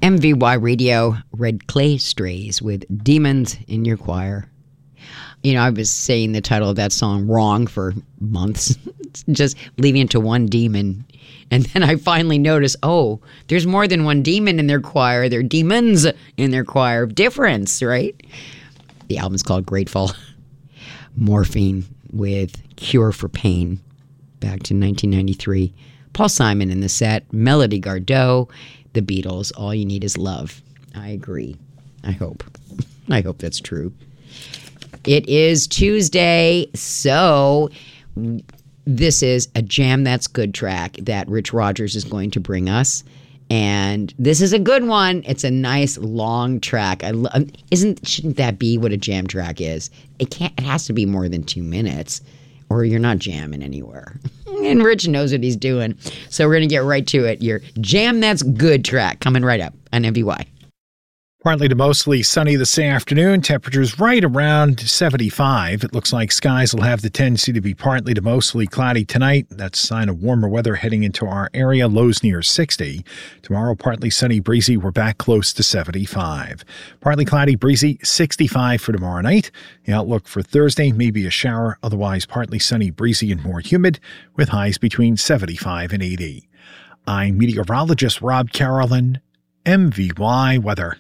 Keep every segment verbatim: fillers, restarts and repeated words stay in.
M V Y Radio, Red Clay Strays with Demons in Your Choir. You know, I was saying the title of that song wrong for months, just leaving it to one demon. And then I finally noticed, oh, there's more than one demon in their choir. There are demons in their choir. Difference, right? The album's called Grateful. Morphine with Cure for Pain, back to nineteen ninety-three. Paul Simon in the set, Melody Gardot, The Beatles, All You Need Is Love. I agree. I hope. I hope that's true. It is Tuesday, so this is a Jam That's Good track that Rich Rogers is going to bring us. And this is a good one. It's a nice long track. I lo- isn't shouldn't that be what a jam track is? It can't. It has to be more than two minutes, or you're not jamming anywhere. And Rich knows what he's doing. So we're gonna get right to it. Your Jam That's Good track coming right up on M V Y. Partly to mostly sunny this afternoon. Temperatures right around seventy-five. It looks like skies will have the tendency to be partly to mostly cloudy tonight. That's a sign of warmer weather heading into our area. Lows near sixty. Tomorrow, partly sunny, breezy. We're back close to seventy-five. Partly cloudy, breezy, sixty-five for tomorrow night. The outlook for Thursday, maybe a shower. Otherwise, partly sunny, breezy, and more humid with highs between seventy-five and eighty. I'm meteorologist Rob Carolyn, M V Y Weather.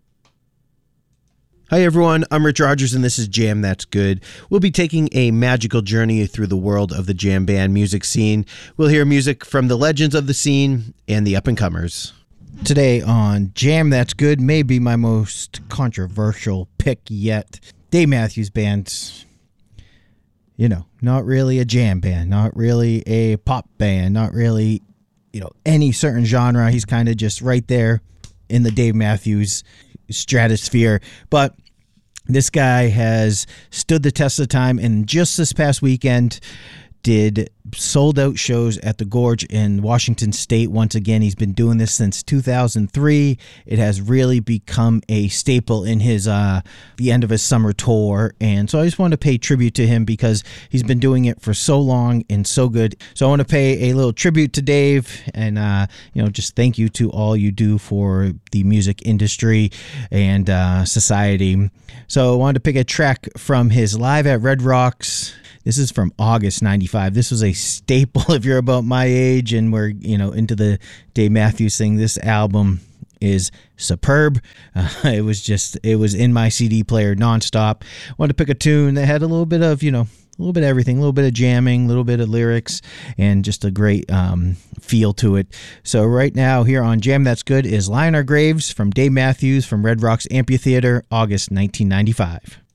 Hi everyone, I'm Rich Rogers and this is Jam That's Good. We'll be taking a magical journey through the world of the jam band music scene. We'll hear music from the legends of the scene and the up-and-comers. Today on Jam That's Good may be my most controversial pick yet. Dave Matthews Band, you know, not really a jam band, not really a pop band, not really, you know, any certain genre. He's kind of just right there in the Dave Matthews stratosphere, but this guy has stood the test of time, and just this past weekend did sold out shows at the Gorge in Washington State. Once again, he's been doing this since two thousand three. It has really become a staple in his uh the end of his summer tour, and so I just want to pay tribute to him because he's been doing it for so long and so good. So I want to pay a little tribute to Dave, and uh you know, just thank you to all you do for the music industry and uh society. So I wanted to pick a track from his Live at Red Rocks. This is from August ninety-five. This was a staple if you're about my age and we're, you know, into the Dave Matthews thing. This album is superb. Uh, it was just, it was in my C D player nonstop. I wanted to pick a tune that had a little bit of, you know, a little bit of everything, a little bit of jamming, a little bit of lyrics, and just a great um, feel to it. So right now here on Jam That's Good is Lie in Our Graves from Dave Matthews from Red Rocks Amphitheater, August nineteen ninety-five.